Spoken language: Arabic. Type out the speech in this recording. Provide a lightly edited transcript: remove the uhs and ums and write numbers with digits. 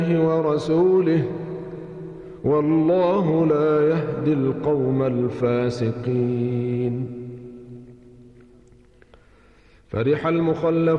ورسوله والله لا يهدي القوم الفاسقين. فرح المخلفون